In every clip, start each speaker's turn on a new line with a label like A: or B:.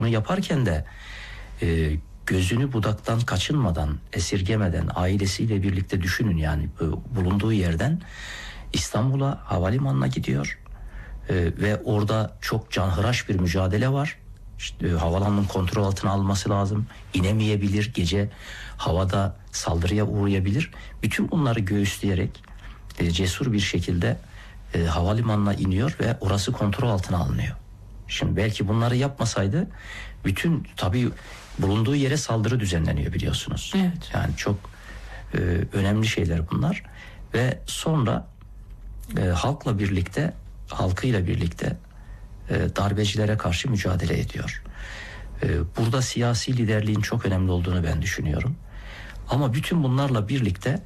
A: Bunu yaparken de gözünü budaktan kaçınmadan, esirgemeden, ailesiyle birlikte düşünün yani bulunduğu yerden İstanbul'a, havalimanına gidiyor ve orada çok canhıraş bir mücadele var. İşte, havalanının kontrol altına alması lazım. İnemeyebilir, gece havada saldırıya uğrayabilir. Bütün bunları göğüsleyerek cesur bir şekilde havalimanına iniyor ve orası kontrol altına alınıyor. Şimdi belki bunları yapmasaydı bütün tabii bulunduğu yere saldırı düzenleniyor biliyorsunuz.
B: Evet.
A: Yani çok önemli şeyler bunlar ve sonra halkıyla birlikte darbecilere karşı mücadele ediyor. Burada siyasi liderliğin çok önemli olduğunu ben düşünüyorum. Ama bütün bunlarla birlikte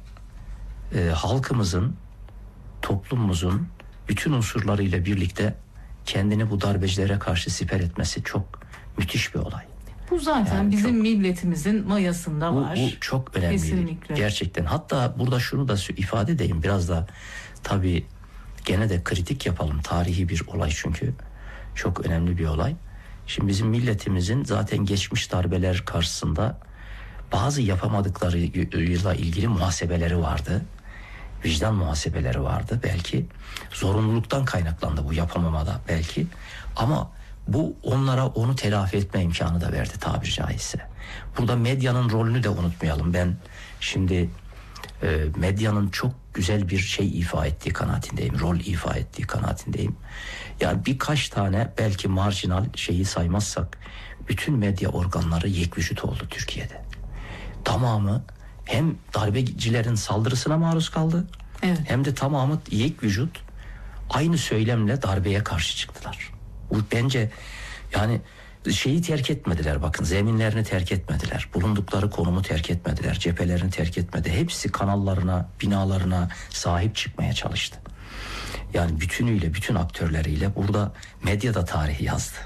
A: halkımızın, toplumumuzun bütün unsurlarıyla birlikte kendini bu darbecilere karşı siper etmesi çok müthiş bir olay.
B: Bu zaten yani bizim milletimizin mayasında var.
A: Bu çok önemli.
B: Kesinlikle.
A: Gerçekten. Hatta burada şunu da ifade edeyim. Biraz da tabii gene de kritik yapalım. Tarihi bir olay çünkü. Çok önemli bir olay. Şimdi bizim milletimizin zaten geçmiş darbeler karşısında bazı yapamadıklarıyla ilgili muhasebeleri vardı. Vicdan muhasebeleri vardı. Belki zorunluluktan kaynaklandı bu yapamamada belki. Ama bu onlara onu telafi etme imkanı da verdi tabiri caizse. Burada medyanın rolünü de unutmayalım. Ben şimdi medyanın çok güzel bir şey ifa ettiği kanaatindeyim. Rol ifa ettiği kanaatindeyim. Yani birkaç tane belki marjinal şeyi saymazsak bütün medya organları yekvücut oldu Türkiye'de. Tamamı hem darbecilerin saldırısına maruz kaldı,
B: evet,
A: hem de tamamı yekvücut aynı söylemle darbeye karşı çıktılar. Bu bence yani şeyi terk etmediler, bakın zeminlerini terk etmediler. Bulundukları konumu terk etmediler. Cephelerini terk etmedi. Hepsi kanallarına, binalarına sahip çıkmaya çalıştı. Yani bütünüyle, bütün aktörleriyle burada medyada tarihi yazdı.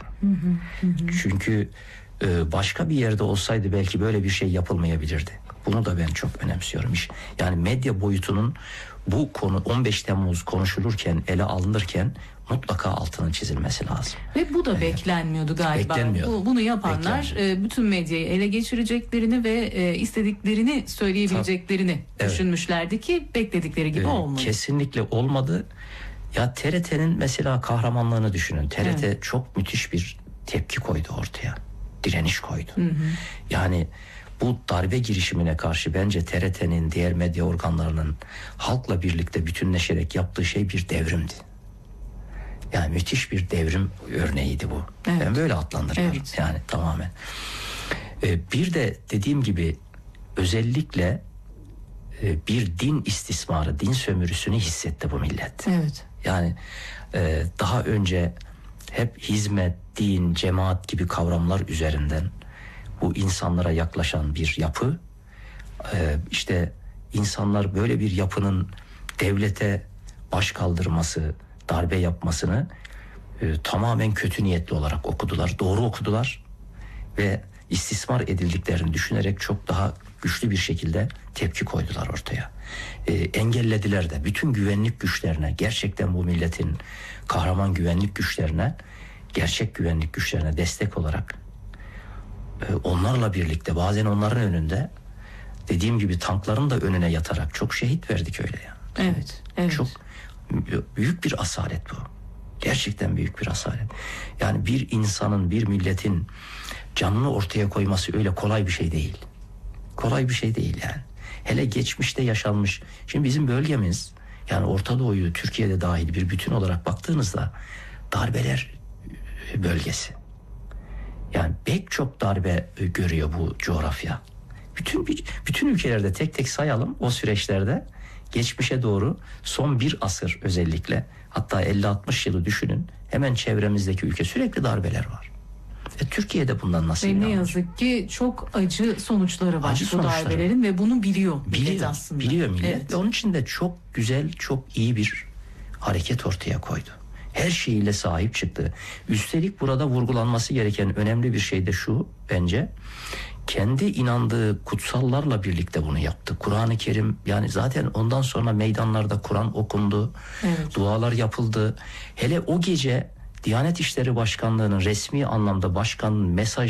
A: Çünkü başka bir yerde olsaydı belki böyle bir şey yapılmayabilirdi. Bunu da ben çok önemsiyorum. Yani medya boyutunun bu konu 15 Temmuz konuşulurken, ele alınırken mutlaka altının çizilmesi lazım.
B: Ve bu da beklenmiyordu galiba. Bunu yapanlar bütün medyayı ele geçireceklerini ve istediklerini söyleyebileceklerini düşünmüşlerdi ki bekledikleri gibi olmadı.
A: Kesinlikle olmadı. Ya TRT'nin mesela kahramanlığını düşünün. TRT çok müthiş bir tepki koydu ortaya. Direniş koydu. Yani bu darbe girişimine karşı bence TRT'nin, diğer medya organlarının halkla birlikte bütünleşerek yaptığı şey bir devrimdi. Yani müthiş bir devrim örneğiydi bu. Evet. Ben böyle adlandırıyorum. Evet. Yani tamamen. Bir de dediğim gibi özellikle bir din istismarı, din sömürüsünü hissetti bu millet.
B: Evet.
A: Yani daha önce hep hizmet, din, cemaat gibi kavramlar üzerinden bu insanlara yaklaşan bir yapı. İşte insanlar böyle bir yapının devlete baş kaldırması, darbe yapmasını tamamen kötü niyetli olarak okudular. Doğru okudular ve istismar edildiklerini düşünerek çok daha güçlü bir şekilde tepki koydular ortaya. Engellediler de bütün güvenlik güçlerine, gerçekten bu milletin kahraman güvenlik güçlerine, gerçek güvenlik güçlerine destek olarak onlarla birlikte, bazen onların önünde, dediğim gibi tankların da önüne yatarak çok şehit verdik öyle ya.
B: Evet, evet.
A: Çok büyük bir asalet bu. Gerçekten büyük bir asalet. Yani bir insanın, bir milletin canını ortaya koyması öyle kolay bir şey değil. Kolay bir şey değil yani. Hele geçmişte yaşanmış. Şimdi bizim bölgemiz, yani Orta Doğu'yu Türkiye'de dahil bir bütün olarak baktığınızda darbeler bölgesi. Yani pek çok darbe görüyor bu coğrafya. Bütün ülkelerde tek tek sayalım o süreçlerde. Geçmişe doğru son bir asır özellikle, hatta 50-60 yılı düşünün, hemen çevremizdeki ülke sürekli darbeler var. Türkiye'de bundan nasıl
B: ve ne yazık ki çok acı sonuçları var bu darbelerin ve bunu biliyor millet aslında.
A: Biliyor millet.
B: Evet.
A: Ve onun için de çok güzel, çok iyi bir hareket ortaya koydu. Her şeyiyle sahip çıktı. Üstelik burada vurgulanması gereken önemli bir şey de şu bence. Kendi inandığı kutsallarla birlikte bunu yaptı. Kur'an-ı Kerim, yani zaten ondan sonra meydanlarda Kur'an okundu. Evet. Dualar yapıldı. Hele o gece Diyanet İşleri Başkanlığı'nın resmi anlamda başkanın mesaj